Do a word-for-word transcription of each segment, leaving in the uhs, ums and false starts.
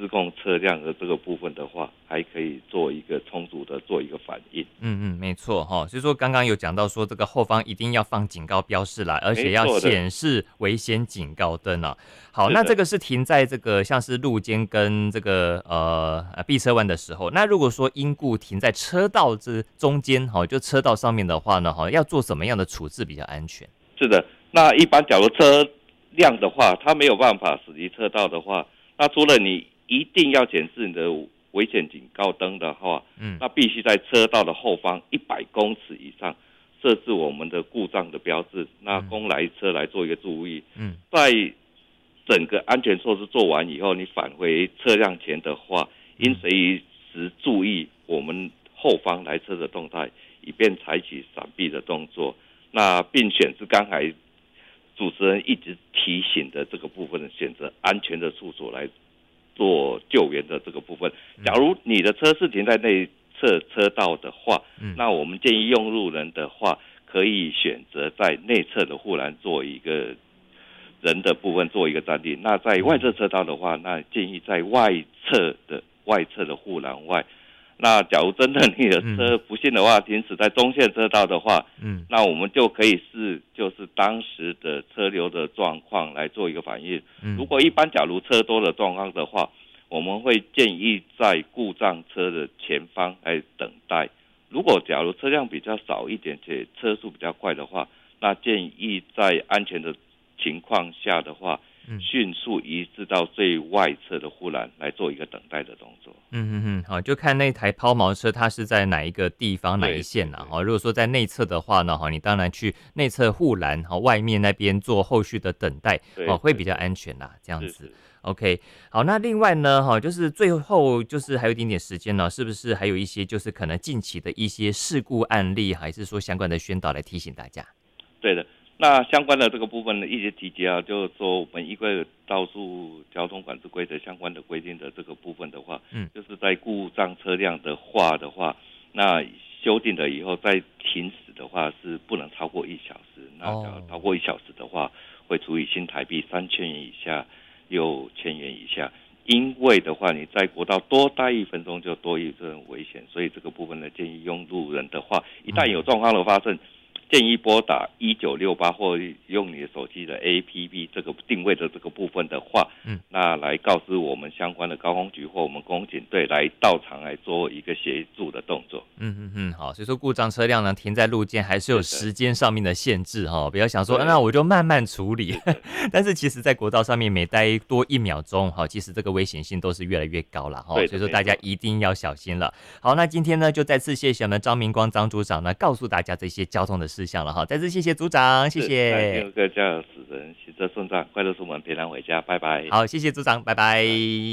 控车辆的这个部分的话，还可以做一个充足的做一个反应。 嗯嗯，没错哈。所以说刚刚有讲到说这个后方一定要放警告标示啦，而且要显示危险警告灯啊。好，那这个是停在这个像是路肩跟这个呃避车弯的时候。那如果说因故停在车道这中间哈，就车道上面的话呢，哈，要做什么样的处置比较安全？ 是的，那一般假如车辆的话，它没有办法驶离车道的话，那除了你一定要显示你的危险警告灯的话，嗯，那必须在车道的后方一百公尺以上设置我们的故障的标志，那供来车来做一个注意。嗯，在整个安全措施做完以后，你返回车辆前的话，应随时注意我们后方来车的动态，以便采取闪避的动作。那并选择刚才主持人一直提醒的这个部分，选择安全的处所来做救援的这个部分。假如你的车是停在内侧车道的话，嗯，那我们建议用路人的话，可以选择在内侧的护栏做一个人的部分做一个站立。那在外侧车道的话，那建议在外侧的外侧的护栏外。那假如真的你的车不幸的话停驶在中线车道的话，嗯，那我们就可以视就是当时的车流的状况来做一个反应。嗯，如果一般假如车多的状况的话，我们会建议在故障车的前方来等待。如果假如车辆比较少一点且车速比较快的话，那建议在安全的情况下的话，迅速移至到最外侧的护栏来做一个等待的动作。 嗯嗯嗯，好，就看那台抛锚车它是在哪一个地方哪一线啦。哈，如果说在内侧的话呢，哈，你当然去内侧护栏哈外面那边做后续的等待，哦，会比较安全啦。这样子 ，OK， 好，那另外呢，哈，就是最后就是还有一点点时间呢，是不是还有一些就是可能近期的一些事故案例，还是说相关的宣导来提醒大家？ 对的。那相关的这个部分呢，一些提及啊，就是说我们依规道路交通管制规则相关的规定的这个部分的话，嗯，就是在故障车辆的话的话，那修订了以后再行驶的话是不能超过一小时，那超过一小时的话会处以新台币三千元以下六千元以下。因为的话，你在国道多待一分钟就多一分危险，所以这个部分呢，建议用路人的话，一旦有状况的发生，建议拨打一九六八或用你的手机的 A P P 这个定位的这个部分的话，嗯，那来告知我们相关的高工局或我们公警队来到场来做一个协助的动作。 嗯嗯嗯，好，所以说故障车辆呢停在路肩还是有时间上面的限制哈，不要想说、啊、那我就慢慢处理，但是其实在国道上面每待多一秒钟哈，其实这个危险性都是越来越高了哈，所以说大家一定要小心了。好，那今天呢就再次谢谢我们张明光张组长呢告诉大家这些交通的事项了哈，再次谢谢组长，谢谢。 各驾驶人行车顺畅，快乐出门，平安回家，拜拜。 好，谢谢组长，拜拜。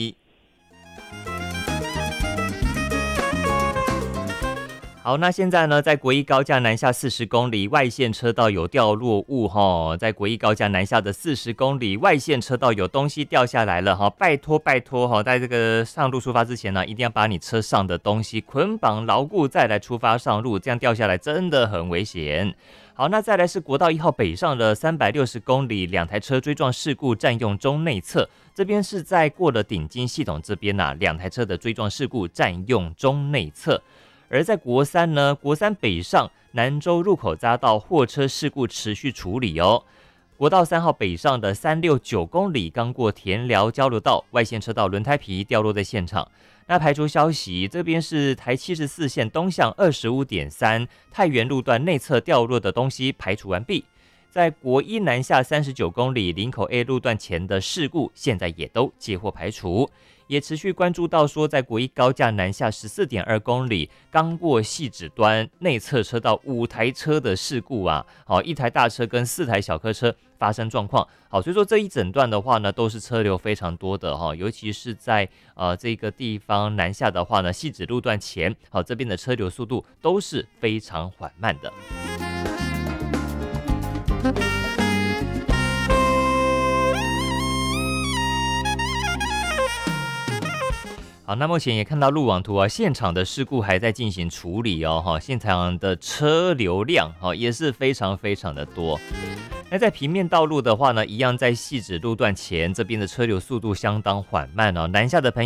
好，那现在呢，在国一高架南下四十公里，外线车道有掉落物哈，在国一高架南下的四十公里，外线车道有东西掉下来了哈，拜托拜托哈，在这个上路出发之前呢，一定要把你车上的东西捆绑牢固，再来出发上路，这样掉下来真的很危险。好，那再来是国道一号北上的三百六十公里，两台车追撞事故占用中内侧，这边是在过了顶金系统这边呐、啊，两台车的追撞事故占用中内侧。而在国三呢，国三北上南州入口匝道货车事故持续处理哦。国道三号北上的三百六十九公里，刚过田寮交流道，外线车道轮胎皮掉落在现场。那排除消息，这边是台七十四线东向 二十五点三 太原路段内侧掉落的东西排除完毕。在国一南下三十九公里林口 A 路段前的事故，现在也都接获排除。也持续关注到说，在国一高架南下 十四点二公里，刚过汐止端内侧车道五台车的事故啊，好，一台大车跟四台小客车发生状况。好，所以说这一整段的话呢，都是车流非常多的哈，尤其是在呃这个地方南下的话呢，汐止路段前，好，这边的车流速度都是非常缓慢的。好，那目前也看到路网图啊，现场的事故还在进行处理哦，哈，现场的车流量哈也是非常非常的多。那在平面道路的话呢，一样在汐止路段前这边的车流速度相当缓慢哦，南下的朋友